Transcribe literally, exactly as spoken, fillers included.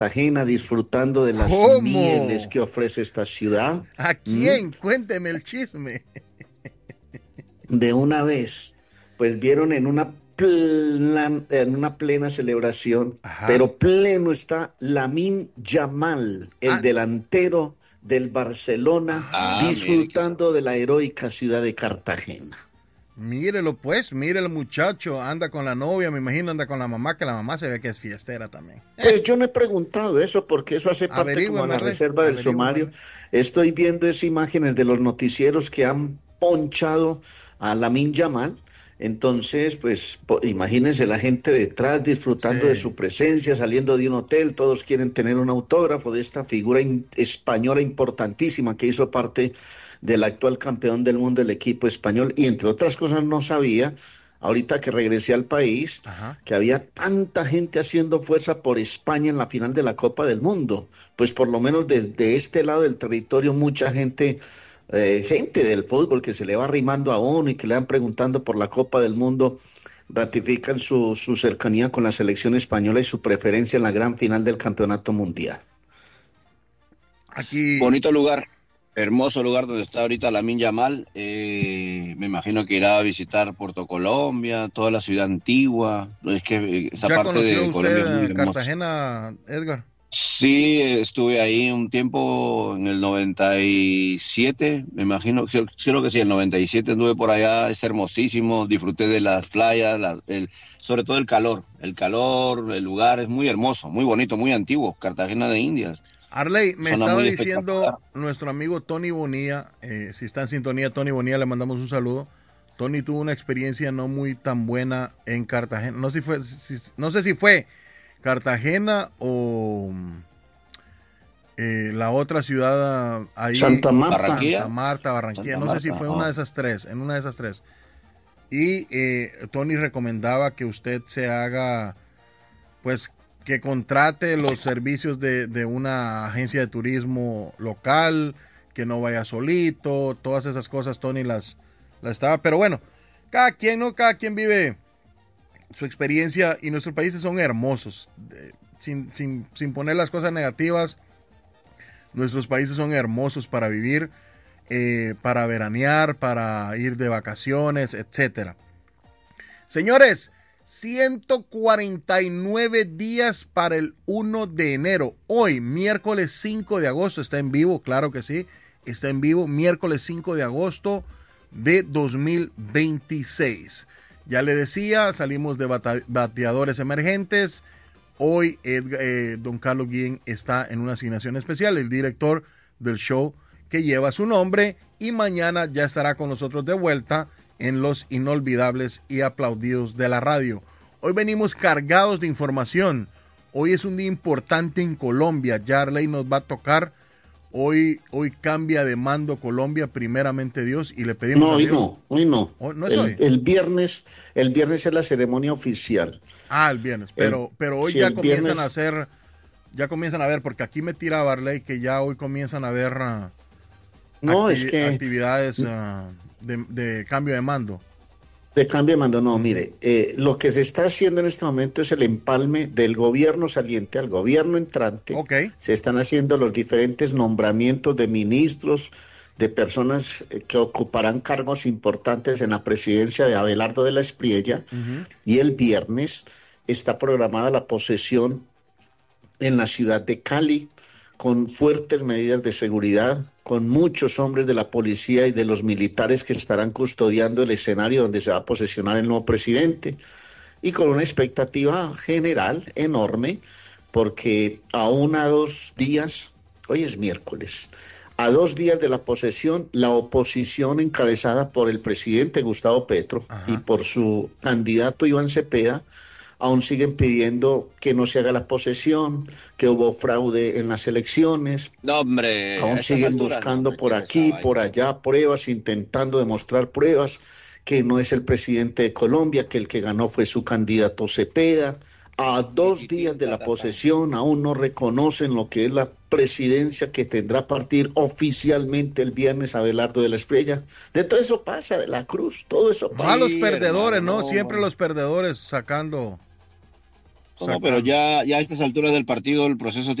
Cartagena, disfrutando de las ¿Cómo? mieles que ofrece esta ciudad. ¿A quién? ¿Mm? Cuénteme el chisme. De una vez, pues vieron en una plan, en una plena celebración, Ajá. pero pleno está Lamine Yamal, el ah. delantero del Barcelona, ah, disfrutando mire. de la heroica ciudad de Cartagena. Mírelo pues, mire el muchacho, anda con la novia, me imagino anda con la mamá, que la mamá se ve que es fiestera también. Pues yo no he preguntado eso, porque eso hace parte Averigüe, como de la rey. reserva del Averigüe, sumario. Man. Estoy viendo esas imágenes de los noticieros que han ponchado a Lamine Yamal. Entonces, pues, imagínense la gente detrás disfrutando sí. de su presencia, saliendo de un hotel, todos quieren tener un autógrafo de esta figura in- española importantísima que hizo parte del actual campeón del mundo del equipo español, y entre otras cosas no sabía, ahorita que regresé al país, Ajá. que había tanta gente haciendo fuerza por España en la final de la Copa del Mundo. Pues por lo menos desde este lado del territorio mucha gente... Eh, gente del fútbol que se le va arrimando a uno y que le van preguntando por la Copa del Mundo, ratifican su, su cercanía con la selección española y su preferencia en la gran final del campeonato mundial. Aquí... Bonito lugar, hermoso lugar donde está ahorita Lamine Yamal. Eh, me imagino que irá a visitar Puerto Colombia, toda la ciudad antigua. Es que esa ¿Ya parte de usted Colombia es muy hermosa. Cartagena, Edgar? Sí, estuve ahí un tiempo en el noventa y siete, me imagino, creo que sí, el noventa y siete anduve por allá, es hermosísimo, disfruté de las playas, las, el, sobre todo el calor, el calor, el lugar es muy hermoso, muy bonito, muy antiguo, Cartagena de Indias. Arley, me Zona estaba diciendo nuestro amigo Tony Bonilla, eh, si está en sintonía, Tony Bonilla, le mandamos un saludo. Tony tuvo una experiencia no muy tan buena en Cartagena, no, si fue, si, no sé si fue... Cartagena o eh, la otra ciudad ahí, Santa Marta, Barranquilla. Santa Marta, Barranquilla, Santa no Marta, sé si fue oh. una de esas tres, en una de esas tres. Y eh, Tony recomendaba que usted se haga, pues, que contrate los servicios de, de una agencia de turismo local, que no vaya solito, todas esas cosas Tony las, las estaba, pero bueno, cada quien, ¿no? Cada quien vive su experiencia, y nuestros países son hermosos, eh, sin, sin, sin poner las cosas negativas, nuestros países son hermosos para vivir, eh, para veranear, para ir de vacaciones, etcétera. Señores, ciento cuarenta y nueve días para el uno de enero, hoy, miércoles cinco de agosto, está en vivo, claro que sí, está en vivo, miércoles cinco de agosto de dos mil veintiséis. Ya le decía, salimos de bate- bateadores emergentes. Hoy Edgar, eh, don Carlos Guillén está en una asignación especial, el director del show que lleva su nombre, y mañana ya estará con nosotros de vuelta en los inolvidables y aplaudidos de la radio. Hoy venimos cargados de información. Hoy es un día importante en Colombia. Yarley nos va a tocar. Hoy, hoy cambia de mando Colombia, primeramente Dios, y le pedimos no, a hoy Dios. no, hoy no. ¿Oh, no es el, hoy? el viernes, el viernes es la ceremonia oficial. Ah, el viernes, pero, el, pero hoy sí, ya comienzan viernes... a hacer, ya comienzan a ver, porque aquí me tira Barley que ya hoy comienzan a ver uh, no, acti- es que... actividades uh, de, de cambio de mando. De cambio de mando, no, mire, eh, lo que se está haciendo en este momento es el empalme del gobierno saliente al gobierno entrante. Okay. Se están haciendo los diferentes nombramientos de ministros, de personas que ocuparán cargos importantes en la presidencia de Abelardo de la Espriella, uh-huh. y el viernes está programada la posesión en la ciudad de Cali, con fuertes medidas de seguridad, con muchos hombres de la policía y de los militares que estarán custodiando el escenario donde se va a posesionar el nuevo presidente, y con una expectativa general enorme, porque aún a dos días, hoy es miércoles, a dos días de la posesión, la oposición encabezada por el presidente Gustavo Petro, Ajá. y por su candidato Iván Cepeda, aún siguen pidiendo que no se haga la posesión, que hubo fraude en las elecciones. No, hombre. Aún siguen buscando no, por aquí, por allá pruebas, intentando demostrar pruebas, que no es el presidente de Colombia, que el que ganó fue su candidato Cepeda. A dos días de la posesión aún no reconocen lo que es la presidencia que tendrá a partir oficialmente el viernes Abelardo de la Espriella. De todo eso pasa, de la Cruz, todo eso pasa. A los perdedores, ¿no? Siempre los perdedores sacando... No, pero ya, ya a estas alturas del partido el proceso